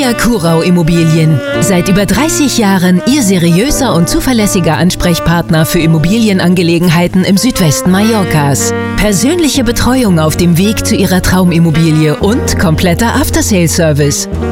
Via Kurau Immobilien. Seit über 30 Jahren Ihr seriöser und zuverlässiger Ansprechpartner für Immobilienangelegenheiten im Südwesten Mallorcas. Persönliche Betreuung auf dem Weg zu Ihrer Traumimmobilie und kompletter After-Sale-Service.